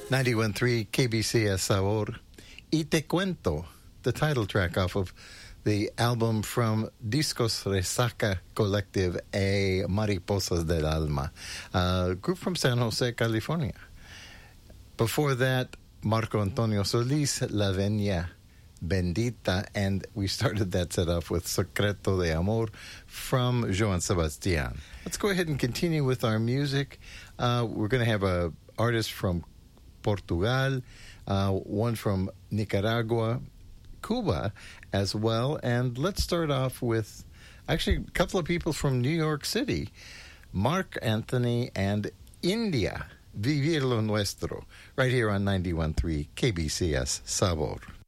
91.3 KBCS Sabor. Y Te Cuento, the title track off of the album from Discos Resaca Collective, A Mariposas del Alma, a group from San Jose, California. Before that, Marco Antonio Solis, La Venia Bendita, and we started that set off with Secreto de Amor from Joan Sebastian. Let's go ahead and continue with our music. We're going to have an artist from Portugal, one from Nicaragua, Cuba as well, and let's start off with actually a couple of people from New York City, Mark Anthony and India, Vivir lo Nuestro, right here on 91.3 KBCS Sabor.